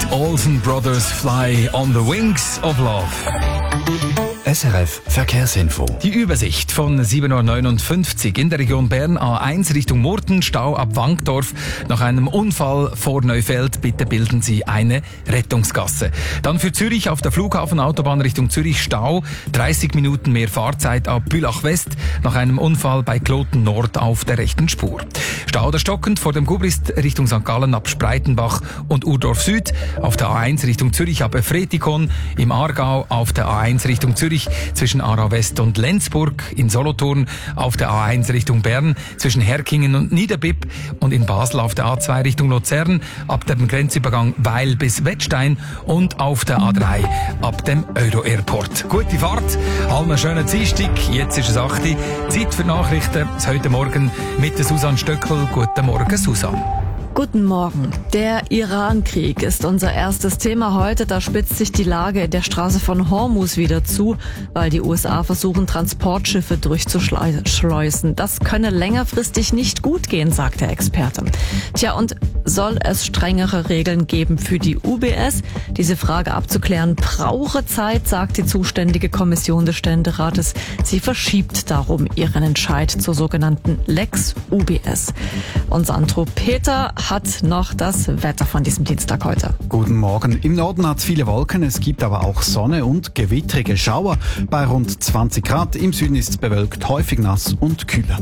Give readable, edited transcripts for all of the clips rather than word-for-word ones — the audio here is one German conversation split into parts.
Olsen Brothers Fly on the Wings of Love. SRF Verkehrsinfo. Die Übersicht von 7.59 Uhr in der Region Bern, A1 Richtung Murten, Stau ab Wankdorf. Nach einem Unfall vor Neufeld, bitte bilden Sie eine Rettungsgasse. Dann für Zürich auf der Flughafenautobahn Richtung Zürich Stau, 30 Minuten mehr Fahrzeit ab Bülach West, nach einem Unfall bei Kloten Nord auf der rechten Spur. Stau oder stockend vor dem Gubrist Richtung St. Gallen ab Spreitenbach und Urdorf Süd, auf der A1 Richtung Zürich ab Efretikon, im Aargau auf der A1 Richtung Zürich zwischen Aarau West und Lenzburg, in Solothurn auf der A1 Richtung Bern zwischen Herkingen und Niederbipp und in Basel auf der A2 Richtung Luzern ab dem Grenzübergang Weil bis Wettstein und auf der A3 ab dem Euro-Airport. Gute Fahrt, allen einen schönen Dienstag, jetzt ist es 8 Uhr, Zeit für Nachrichten, heute Morgen mit der Susanne Stöckel. Guten Morgen, Susanne. Guten Morgen. Der Iran-Krieg ist unser erstes Thema heute. Da spitzt sich die Lage in der Straße von Hormuz wieder zu, weil die USA versuchen, Transportschiffe durchzuschleusen. Das könne längerfristig nicht gut gehen, sagt der Experte. Tja, und soll es strengere Regeln geben für die UBS? Diese Frage abzuklären brauche Zeit, sagt die zuständige Kommission des Ständerates. Sie verschiebt darum ihren Entscheid zur sogenannten Lex UBS. Und Sandro Peter hat noch das Wetter von diesem Dienstag heute. Guten Morgen. Im Norden hat es viele Wolken, es gibt aber auch Sonne und gewittrige Schauer. Bei rund 20 Grad. Im Süden ist es bewölkt, häufig nass und kühler.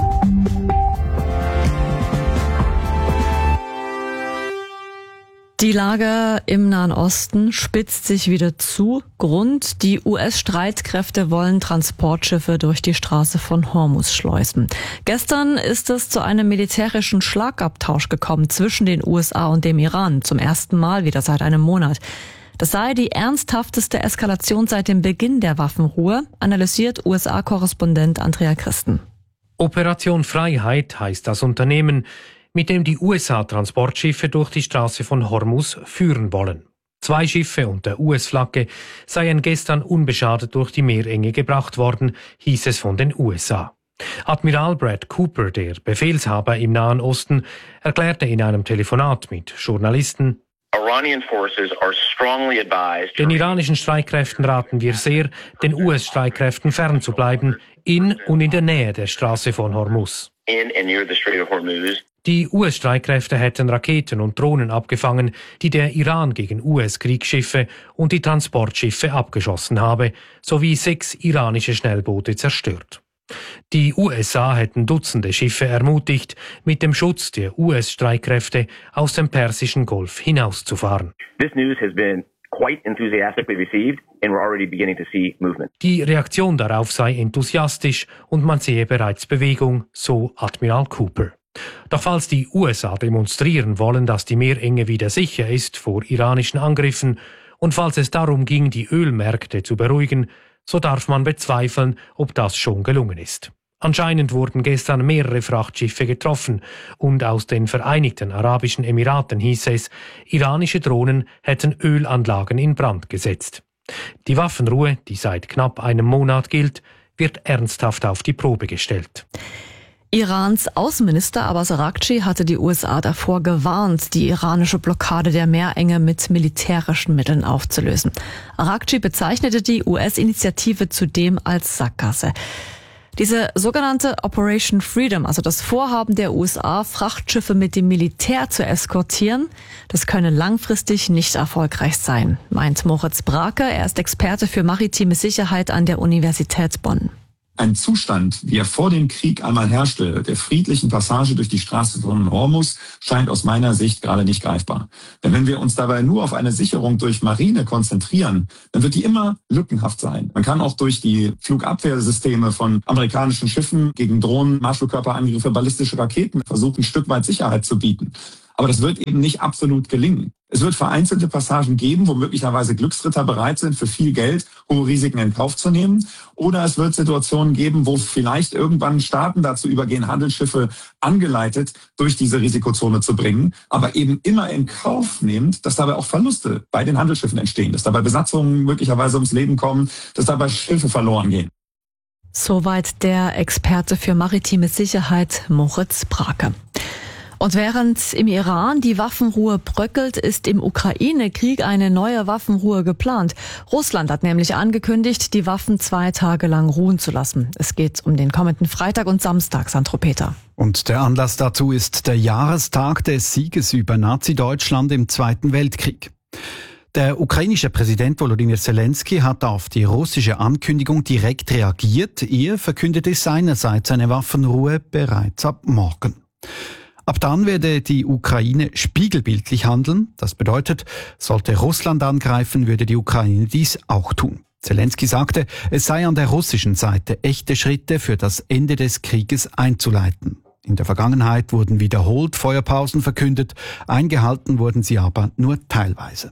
Die Lage im Nahen Osten spitzt sich wieder zu. Grund: die US-Streitkräfte wollen Transportschiffe durch die Straße von Hormuz schleusen. Gestern ist es zu einem militärischen Schlagabtausch gekommen zwischen den USA und dem Iran. Zum ersten Mal wieder seit einem Monat. Das sei die ernsthafteste Eskalation seit dem Beginn der Waffenruhe, analysiert USA-Korrespondent Andrea Christen. Operation Freiheit heißt das Unternehmen, mit dem die USA Transportschiffe durch die Straße von Hormuz führen wollen. 2 Schiffe unter US-Flagge seien gestern unbeschadet durch die Meerenge gebracht worden, hieß es von den USA. Admiral Brad Cooper, der Befehlshaber im Nahen Osten, erklärte in einem Telefonat mit Journalisten: Den iranischen Streitkräften raten wir sehr, den US-Streitkräften fernzubleiben, in und in der Nähe der Straße von Hormuz. Die US-Streitkräfte hätten Raketen und Drohnen abgefangen, die der Iran gegen US-Kriegsschiffe und die Transportschiffe abgeschossen habe, sowie 6 iranische Schnellboote zerstört. Die USA hätten Dutzende Schiffe ermutigt, mit dem Schutz der US-Streitkräfte aus dem Persischen Golf hinauszufahren. Die Reaktion darauf sei enthusiastisch und man sehe bereits Bewegung, so Admiral Cooper. Doch falls die USA demonstrieren wollen, dass die Meerenge wieder sicher ist vor iranischen Angriffen und falls es darum ging, die Ölmärkte zu beruhigen, so darf man bezweifeln, ob das schon gelungen ist. Anscheinend wurden gestern mehrere Frachtschiffe getroffen und aus den Vereinigten Arabischen Emiraten hieß es, iranische Drohnen hätten Ölanlagen in Brand gesetzt. Die Waffenruhe, die seit knapp einem Monat gilt, wird ernsthaft auf die Probe gestellt. Irans Außenminister Abbas Araghchi hatte die USA davor gewarnt, die iranische Blockade der Meerenge mit militärischen Mitteln aufzulösen. Araghchi bezeichnete die US-Initiative zudem als Sackgasse. Diese sogenannte Operation Freedom, also das Vorhaben der USA, Frachtschiffe mit dem Militär zu eskortieren, das könne langfristig nicht erfolgreich sein, meint Moritz Brake. Er ist Experte für maritime Sicherheit an der Universität Bonn. Ein Zustand, wie er vor dem Krieg einmal herrschte, der friedlichen Passage durch die Straße von Hormuz, scheint aus meiner Sicht gerade nicht greifbar. Denn wenn wir uns dabei nur auf eine Sicherung durch Marine konzentrieren, dann wird die immer lückenhaft sein. Man kann auch durch die Flugabwehrsysteme von amerikanischen Schiffen gegen Drohnen, Marschflugkörperangriffe, ballistische Raketen versuchen, ein Stück weit Sicherheit zu bieten. Aber das wird eben nicht absolut gelingen. Es wird vereinzelte Passagen geben, wo möglicherweise Glücksritter bereit sind, für viel Geld hohe Risiken in Kauf zu nehmen. Oder es wird Situationen geben, wo vielleicht irgendwann Staaten dazu übergehen, Handelsschiffe angeleitet durch diese Risikozone zu bringen, aber eben immer in Kauf nehmend, dass dabei auch Verluste bei den Handelsschiffen entstehen, dass dabei Besatzungen möglicherweise ums Leben kommen, dass dabei Schiffe verloren gehen. Soweit der Experte für maritime Sicherheit Moritz Brake. Und während im Iran die Waffenruhe bröckelt, ist im Ukraine-Krieg eine neue Waffenruhe geplant. Russland hat nämlich angekündigt, die Waffen 2 Tage lang ruhen zu lassen. Es geht um den kommenden Freitag und Samstag, Sandro Peter. Und der Anlass dazu ist der Jahrestag des Sieges über Nazi-Deutschland im Zweiten Weltkrieg. Der ukrainische Präsident Volodymyr Zelensky hat auf die russische Ankündigung direkt reagiert. Er verkündete seinerseits eine Waffenruhe bereits ab morgen. Ab dann werde die Ukraine spiegelbildlich handeln. Das bedeutet, sollte Russland angreifen, würde die Ukraine dies auch tun. Zelensky sagte, es sei an der russischen Seite echte Schritte für das Ende des Krieges einzuleiten. In der Vergangenheit wurden wiederholt Feuerpausen verkündet, eingehalten wurden sie aber nur teilweise.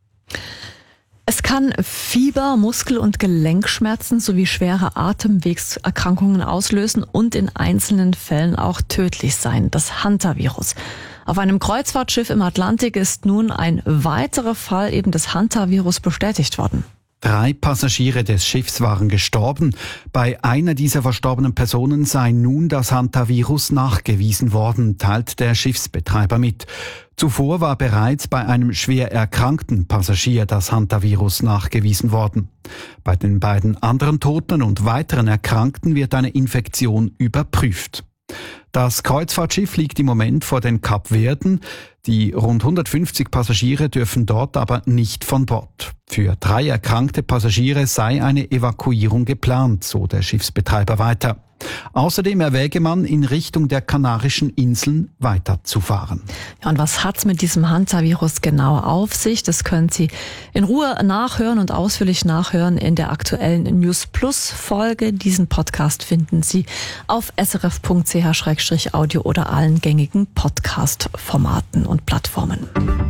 Es kann Fieber, Muskel- und Gelenkschmerzen sowie schwere Atemwegserkrankungen auslösen und in einzelnen Fällen auch tödlich sein, das Hantavirus. Auf einem Kreuzfahrtschiff im Atlantik ist nun ein weiterer Fall eben des Hantavirus bestätigt worden. 3 Passagiere des Schiffs waren gestorben. Bei einer dieser verstorbenen Personen sei nun das Hantavirus nachgewiesen worden, teilt der Schiffsbetreiber mit. Zuvor war bereits bei einem schwer erkrankten Passagier das Hantavirus nachgewiesen worden. Bei den beiden anderen Toten und weiteren Erkrankten wird eine Infektion überprüft. Das Kreuzfahrtschiff liegt im Moment vor den Kapverden. Die rund 150 Passagiere dürfen dort aber nicht von Bord. Für 3 erkrankte Passagiere sei eine Evakuierung geplant, so der Schiffsbetreiber weiter. Außerdem erwäge man, in Richtung der Kanarischen Inseln weiterzufahren. Ja, und was hat's mit diesem Hantavirus genau auf sich? Das können Sie in Ruhe nachhören und ausführlich nachhören in der aktuellen News Plus Folge. Diesen Podcast finden Sie auf srf.ch/audio oder allen gängigen Podcast-Formaten und Plattformen.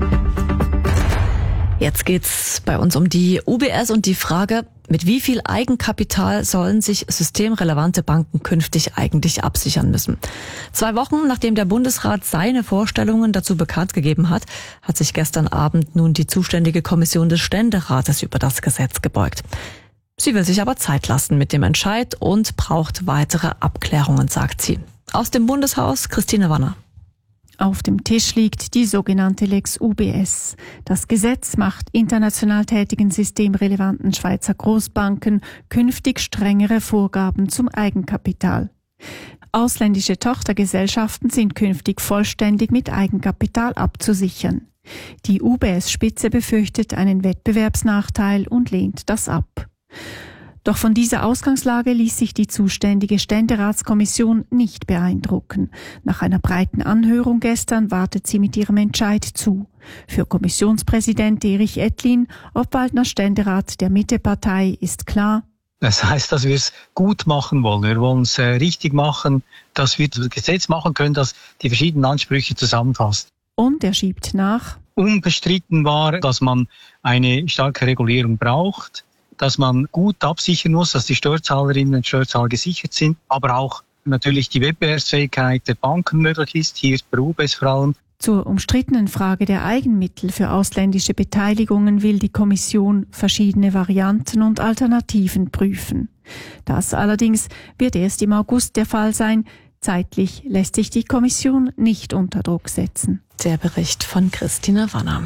Jetzt geht's bei uns um die UBS und die Frage, mit wie viel Eigenkapital sollen sich systemrelevante Banken künftig eigentlich absichern müssen? 2 Wochen nachdem der Bundesrat seine Vorstellungen dazu bekannt gegeben hat, hat sich gestern Abend nun die zuständige Kommission des Ständerates über das Gesetz gebeugt. Sie will sich aber Zeit lassen mit dem Entscheid und braucht weitere Abklärungen, sagt sie. Aus dem Bundeshaus Christine Wanner. Auf dem Tisch liegt die sogenannte Lex UBS. Das Gesetz macht international tätigen systemrelevanten Schweizer Großbanken künftig strengere Vorgaben zum Eigenkapital. Ausländische Tochtergesellschaften sind künftig vollständig mit Eigenkapital abzusichern. Die UBS-Spitze befürchtet einen Wettbewerbsnachteil und lehnt das ab. Doch von dieser Ausgangslage ließ sich die zuständige Ständeratskommission nicht beeindrucken. Nach einer breiten Anhörung gestern wartet sie mit ihrem Entscheid zu. Für Kommissionspräsident Erich Ettlin, Obwaldner Ständerat der Mittepartei, ist klar: Das heißt, dass wir es gut machen wollen. Wir wollen es richtig machen, dass wir das Gesetz machen können, das die verschiedenen Ansprüche zusammenfasst. Und er schiebt nach: Unbestritten war, dass man eine starke Regulierung braucht, dass man gut absichern muss, dass die Steuerzahlerinnen und Steuerzahler gesichert sind, aber auch natürlich die Wettbewerbsfähigkeit der Banken möglich ist, hier bei UBS vor allem. Zur umstrittenen Frage der Eigenmittel für ausländische Beteiligungen will die Kommission verschiedene Varianten und Alternativen prüfen. Das allerdings wird erst im August der Fall sein. Zeitlich lässt sich die Kommission nicht unter Druck setzen. Der Bericht von Christine Wanner.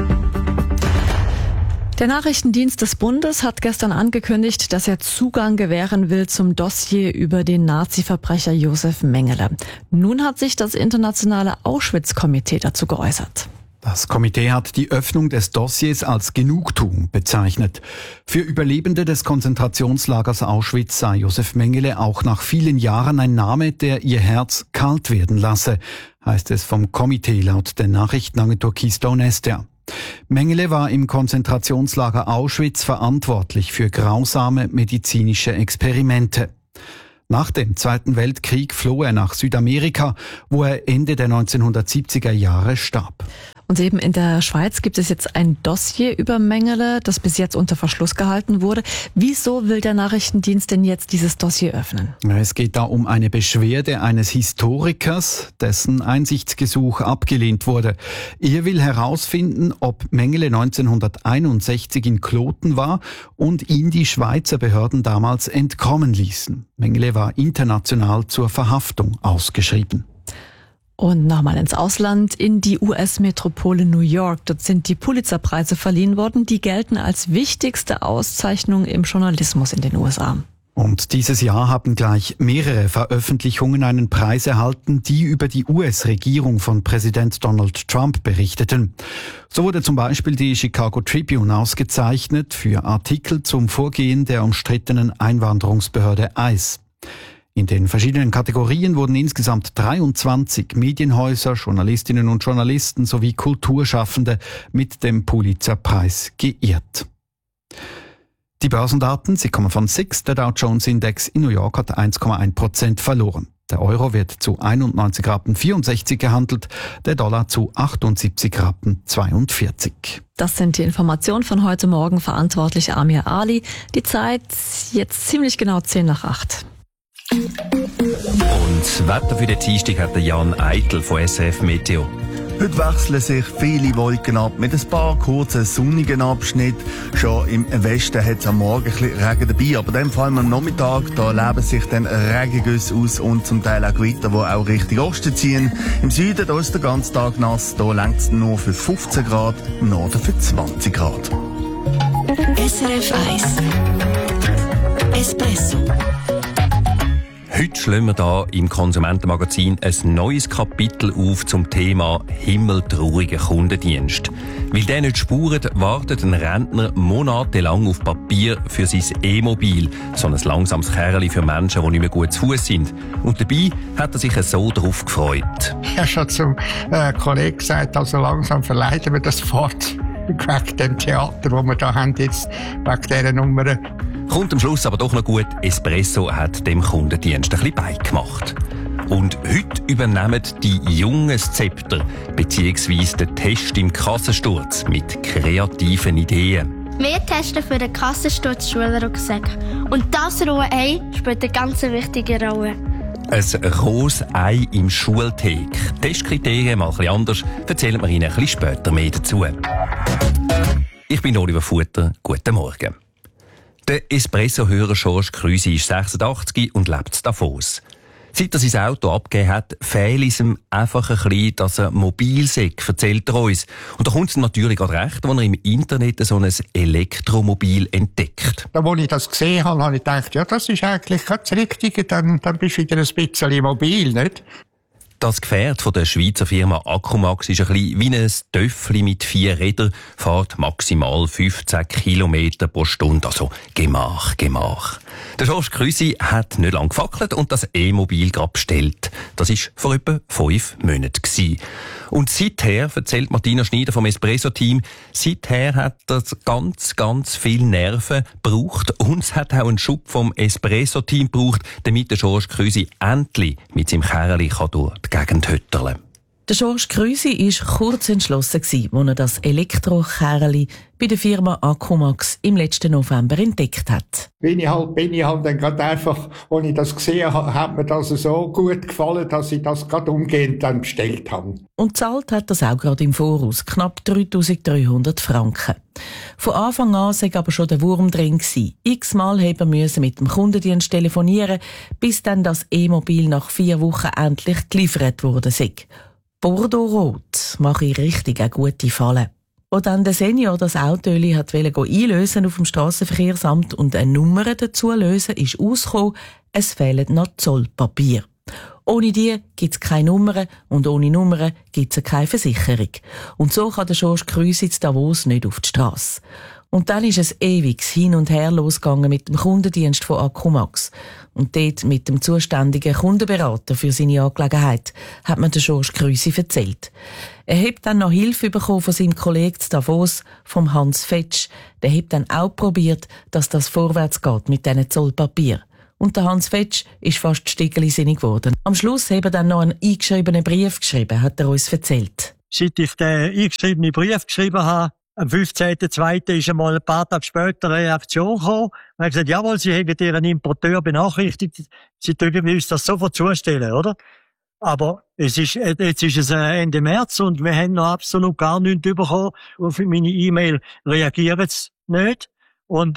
Der Nachrichtendienst des Bundes hat gestern angekündigt, dass er Zugang gewähren will zum Dossier über den Nazi-Verbrecher Josef Mengele. Nun hat sich das internationale Auschwitz-Komitee dazu geäußert. Das Komitee hat die Öffnung des Dossiers als Genugtuung bezeichnet. Für Überlebende des Konzentrationslagers Auschwitz sei Josef Mengele auch nach vielen Jahren ein Name, der ihr Herz kalt werden lasse, heißt es vom Komitee laut der Nachrichtenagentur Keystone SDR. Mengele war im Konzentrationslager Auschwitz verantwortlich für grausame medizinische Experimente. Nach dem Zweiten Weltkrieg floh er nach Südamerika, wo er Ende der 1970er Jahre starb. Und eben in der Schweiz gibt es jetzt ein Dossier über Mengele, das bis jetzt unter Verschluss gehalten wurde. Wieso will der Nachrichtendienst denn jetzt dieses Dossier öffnen? Es geht da um eine Beschwerde eines Historikers, dessen Einsichtsgesuch abgelehnt wurde. Er will herausfinden, ob Mengele 1961 in Kloten war und ihn die Schweizer Behörden damals entkommen ließen. Mengele war international zur Verhaftung ausgeschrieben. Und nochmal ins Ausland, in die US-Metropole New York. Dort sind die Pulitzer-Preise verliehen worden. Die gelten als wichtigste Auszeichnung im Journalismus in den USA. Und dieses Jahr haben gleich mehrere Veröffentlichungen einen Preis erhalten, die über die US-Regierung von Präsident Donald Trump berichteten. So wurde zum Beispiel die Chicago Tribune ausgezeichnet für Artikel zum Vorgehen der umstrittenen Einwanderungsbehörde ICE. In den verschiedenen Kategorien wurden insgesamt 23 Medienhäuser, Journalistinnen und Journalisten sowie Kulturschaffende mit dem Pulitzer-Preis geehrt. Die Börsendaten, sie kommen von SIX. Der Dow Jones Index in New York hat 1,1% verloren. Der Euro wird zu 91,64 Rappen gehandelt, der Dollar zu 78,42 Rappen. Das sind die Informationen von heute Morgen, verantwortlich Amir Ali. Die Zeit jetzt ziemlich genau 7:10. Und das Wetter für den Dienstag hat der Jan Eitel von SRF Meteo. Heute wechseln sich viele Wolken ab mit ein paar kurzen sonnigen Abschnitten. Schon im Westen hat es am Morgen ein bisschen Regen dabei, aber dann vor allem am Nachmittag, da leben sich dann Regengüsse aus und zum Teil auch Gewitter, die auch Richtung Osten ziehen. Im Süden da ist der ganze Tag nass, da reicht es nur für 15 Grad, im Norden für 20 Grad. SRF 1 Espresso. Heute schlagen wir hier im Konsumentenmagazin ein neues Kapitel auf zum Thema himmeltrauriger Kundendienst. Weil der nicht spurt, wartet ein Rentner monatelang auf Papier für sein E-Mobil. So ein langsames Kerli für Menschen, die nicht mehr gut zu Fuß sind. Und dabei hat er sich so drauf gefreut. Ich habe schon zum Kollegen gesagt, also langsam verleiden wir das fort. Wegen dem Theater, das wir da haben, jetzt wegen dieser Nummer. Kommt am Schluss aber doch noch gut, Espresso hat dem Kundendienst ein bisschen beigemacht. Und heute übernehmen die Jungen das Zepter, beziehungsweise den Test im Kassensturz mit kreativen Ideen. Wir testen für den Kassensturz Schulrucksack. Und das rohe Ei spielt eine ganz wichtige Rolle. Ein rohes Ei im Schulthek. Testkriterien mal ein bisschen anders, erzählen wir Ihnen ein bisschen später mehr dazu. Ich bin Oliver Futter, guten Morgen. Der Espresso-Hörer George Krüsi ist 86 und lebt in Davos. Seit er sein Auto abgegeben hat, fehlt es ihm einfach ein bisschen, dass er mobil sei, erzählt er uns. Und da kommt es natürlich gerade recht, als er im Internet so ein Elektromobil entdeckt. Da, als ich das gesehen habe, habe ich gedacht, ja, das ist eigentlich das Richtige, dann bist du wieder ein bisschen mobil, nicht? Das Gefährt von der Schweizer Firma Accumax ist ein bisschen wie ein Töffli mit 4 Rädern, fährt maximal 15 Kilometer pro Stunde, also Gemach. Der George Krüsi hat nicht lange gefackelt und das E-Mobil gerade bestellt. Das war vor etwa 5 Monaten. Und seither, erzählt Martina Schneider vom Espresso-Team, seither hat das ganz viel Nerven gebraucht und es hat auch einen Schub vom Espresso-Team gebraucht, damit der George Krüsi endlich mit seinem Kerli durch die Gegend hütterle. Der George Krüsi war kurz entschlossen, als er das Elektrokerli bei der Firma Accumax im letzten November entdeckt hat. Bin ich halt dann gerade einfach, als ich das gesehen habe, hat mir das so gut gefallen, dass ich das gerade umgehend dann bestellt habe. Und zahlt hat das auch gerade im Voraus, knapp 3'300 Franken. Von Anfang an sei aber schon der Wurm drin gewesen. X-mal haben wir mit dem Kundendienst telefonieren, bis dann das E-Mobil nach 4 Wochen endlich geliefert wurde sei. Bordeaux-Rot mache ich richtig eine gute Falle. Als dann der Senior das Autöli hat einlösen auf dem Strassenverkehrsamt und eine Nummer dazu lösen, ist ausgekommen, es fehlen noch Zollpapier. Ohne die gibt's keine Nummern und ohne Nummern gibt's keine Versicherung. Und so kann der George Krüsi in Davos nicht auf die Strasse. Und dann ist es ewig hin und her losgegangen mit dem Kundendienst von Accumax. Und dort mit dem zuständigen Kundenberater für seine Angelegenheit hat mir der George Krüsi erzählt. Er hat dann noch Hilfe bekommen von seinem Kollegen zu Davos, vom Hans Fetsch. Der hat dann auch probiert, dass das vorwärts geht mit diesen Zollpapier. Und der Hans Fetsch ist fast stigelisinnig geworden. Am Schluss hat er dann noch einen eingeschriebenen Brief geschrieben, hat er uns erzählt. Seit ich den eingeschriebenen Brief geschrieben habe, am 15.02. ist einmal ein paar Tage später eine Reaktion gekommen. Er hat gesagt, jawohl, Sie haben Ihren Importeur benachrichtigt, Sie dürfen uns das sofort zustellen, oder? Aber jetzt ist es Ende März und wir haben noch absolut gar nichts bekommen. Auf meine E-Mail reagieren sie nicht. Und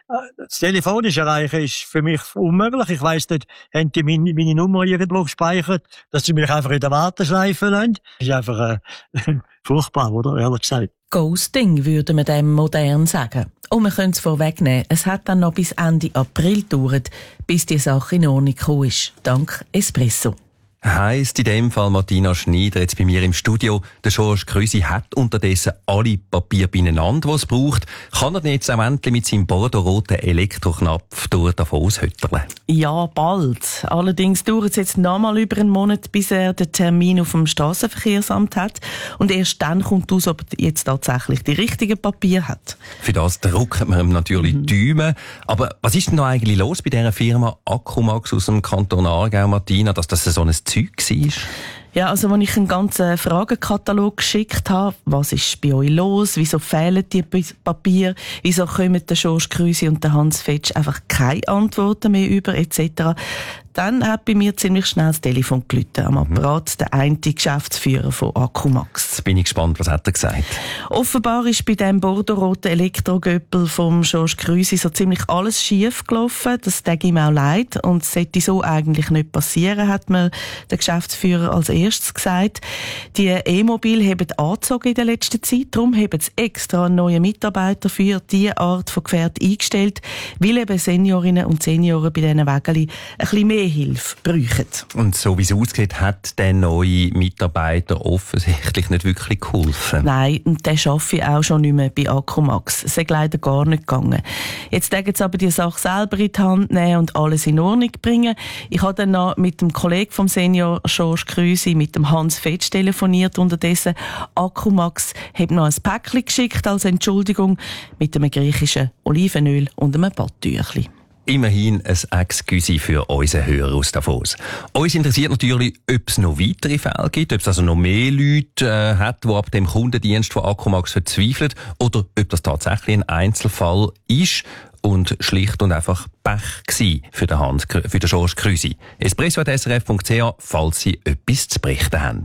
das telefonisch erreichen ist für mich unmöglich. Ich weiss nicht, haben die meine Nummer irgendwo gespeichert, dass sie mich einfach in der Warteschleife lassen. Das ist einfach furchtbar, oder? Ehrlich gesagt. Ghosting würde man dem modern sagen. Und man könnte es vorwegnehmen, es hat dann noch bis Ende April gedauert, bis die Sache in Ordnung gekommen ist. Dank Espresso. Heisst in dem Fall Martina Schneider jetzt bei mir im Studio. Der Georges Krüsi hat unterdessen alle Papiere beieinander, die es braucht. Kann er denn jetzt auch endlich mit seinem bordeaux-roten Elektroknopf davon aushütteln? Ja, bald. Allerdings dauert es jetzt noch mal über einen Monat, bis er den Termin auf dem Strassenverkehrsamt hat. Und erst dann kommt raus, ob er jetzt tatsächlich die richtigen Papiere hat. Für das drückt man ihm natürlich die Daumen. Aber was ist denn noch eigentlich los bei dieser Firma Accumax aus dem Kanton Aargau, Martina, dass das so ein Zeug war? Ja, also als ich einen ganzen Fragenkatalog geschickt habe, was ist bei euch los, wieso fehlen die Papiere, wieso kommen der Georges Krüsi und der Hans Fetsch einfach keine Antworten mehr über, etc., dann hat bei mir ziemlich schnell das Telefon geläutet. Am Apparat der eine Geschäftsführer von Accumax. Jetzt bin ich gespannt, was hat er gesagt? Offenbar ist bei dem bordeaux-roten Elektrogöppel vom Georges Krüsi so ziemlich alles schief gelaufen. Das tut ihm auch leid. Und es sollte so eigentlich nicht passieren, hat mir der Geschäftsführer als erstes gesagt. Die E-Mobil haben angezogen in der letzten Zeit. Darum haben sie extra einen neuen Mitarbeiter für diese Art von Gefährt eingestellt, weil eben Seniorinnen und Senioren bei diesen Wägeli ein bisschen mehr Hilfe brauchen. Und so wie es aussieht, hat der neue Mitarbeiter offensichtlich nicht wirklich geholfen. Nein, und der arbeitet auch schon nicht mehr bei Accumax. Es ist leider gar nicht gegangen. Jetzt dürfen sie aber die Sache selber in die Hand nehmen und alles in Ordnung bringen. Ich habe dann noch mit dem Kollegen vom Senior Georges Krüsi, mit dem Hans Fetsch telefoniert. Unterdessen Accumax hat noch ein Päckchen geschickt als Entschuldigung mit einem griechischen Olivenöl und einem Badtüchli. Immerhin ein Excuse für unsere Hörer aus Davos. Uns interessiert natürlich, ob es noch weitere Fälle gibt, ob es also noch mehr Leute hat, die ab dem Kundendienst von Accumax verzweifeln, oder ob das tatsächlich ein Einzelfall ist und schlicht und einfach Pech gsi für den Georges Krüsi. espresso@srf.ch, falls Sie etwas zu berichten haben.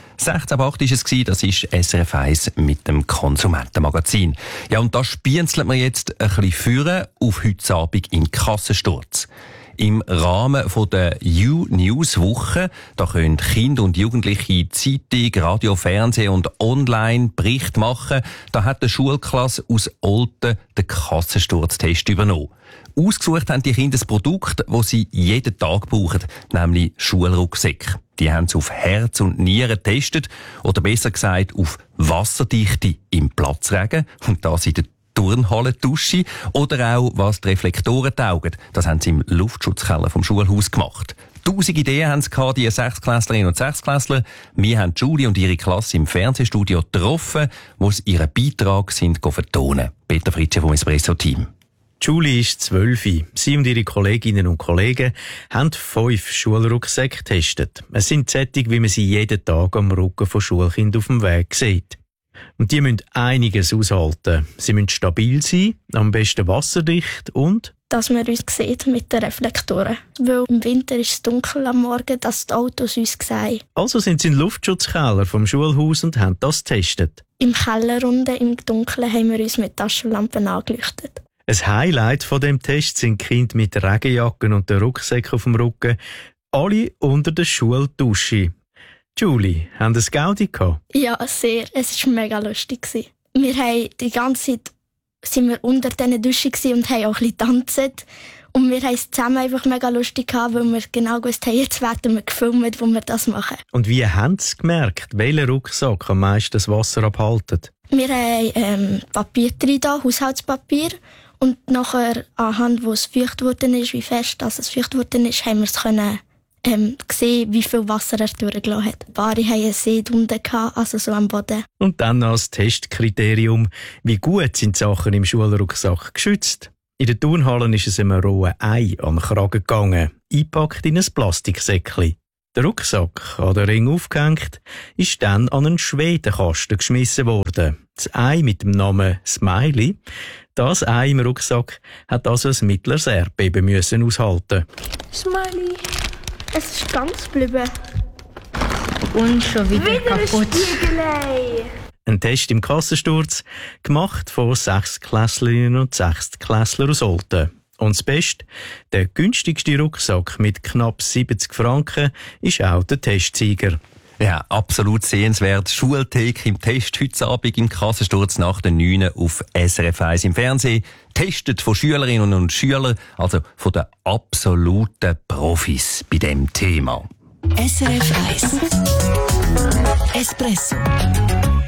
16.08 war es, das ist SRF 1 mit dem Konsumentenmagazin. Ja, und da spienzelt man jetzt ein bisschen führen auf heute Abend in Kassensturz. Im Rahmen der U-News-Woche, da können Kinder und Jugendliche Zeitung, Radio, Fernsehen und online Bericht machen. Da hat eine Schulklasse aus Olten den Kassensturztest übernommen. Ausgesucht haben die Kinder das Produkt, das sie jeden Tag brauchen, nämlich Schulrucksäcke. Die haben sie auf Herz und Nieren getestet, oder besser gesagt auf Wasserdichte im Platzregen, und das in der Turnhallen-Dusche, oder auch, was die Reflektoren taugen. Das haben sie im Luftschutzkeller vom Schulhaus gemacht. 1000 Ideen haben sie gehabt, die Sechsklässlerinnen und Sechsklässler. Wir haben Julie und ihre Klasse im Fernsehstudio getroffen, wo sie ihren Beitrag vertonen. Peter Fritsche vom Espresso-Team. Julie ist 12. Sie und ihre Kolleginnen und Kollegen haben 5 Schulrucksäcke getestet. Es sind solche, wie man sie jeden Tag am Rücken von Schulkindern auf dem Weg sieht. Und die müssen einiges aushalten. Sie müssen stabil sein, am besten wasserdicht und dass man uns sieht mit den Reflektoren. Weil im Winter ist es dunkel am Morgen, dass die Autos uns sehen. Also sind sie in den Luftschutzkeller vom Schulhaus und haben das getestet. Im Keller unten im Dunkeln haben wir uns mit Taschenlampen angeleuchtet. Ein Highlight von dem Test sind Kinder mit Regenjacken und den Rucksäcken auf dem Rücken, alle unter der Schuldusche. Julie, haben Sie Gaudi gehabt? Ja, sehr. Es war mega lustig. Wir haben die ganze Zeit sind wir unter diesen Duschen und haben auch ein bisschen getanzt. Und wir haben es zusammen einfach mega lustig gehabt, weil wir genau gewusst haben, jetzt werden wir gefilmt, wo wir das machen. Und wie haben Sie gemerkt, welcher Rucksack am meisten das Wasser abhaltet? Wir haben Papier drin, Haushaltspapier. Und nachher, anhand wo es feucht worden ist, wie fest es feucht worden ist, haben wir es können gesehen, wie viel Wasser er durchgelassen hat. Ein paar haben einen See unten gehabt, also so am Boden. Und dann als Testkriterium, wie gut sind die Sachen im Schulrucksack geschützt? In den Turnhallen ist es einem rohen Ei an den Kragen gegangen, eingepackt in ein Plastiksäckchen. Der Rucksack, an den Ring aufgehängt, ist dann an einen Schwedenkasten geschmissen worden. Das Ei mit dem Namen Smiley, das Ei im Rucksack, hat also ein mittleres Erdbeben müssen aushalten. Smiley, es ist ganz geblieben. Und schon wieder kaputt. Ein Test im Kassensturz, gemacht von 6-Klässlerinnen und 6-Klässler aus Olten. Und das Beste, der günstigste Rucksack mit knapp 70 Franken ist auch der Testsieger. Ja, absolut sehenswert. Schultheke im Test heute Abend im Kassensturz nach den 9 auf SRF 1 im Fernsehen. Testet von Schülerinnen und Schülern, also von den absoluten Profis bei dem Thema. SRF 1 Espresso